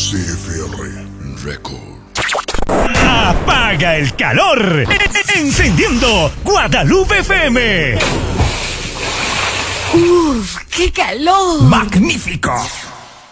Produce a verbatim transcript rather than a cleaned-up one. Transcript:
C F R Record. ¡Apaga el calor! ¡Encendiendo Guadalupe F M! ¡Uf! ¡Qué calor! ¡Magnífico!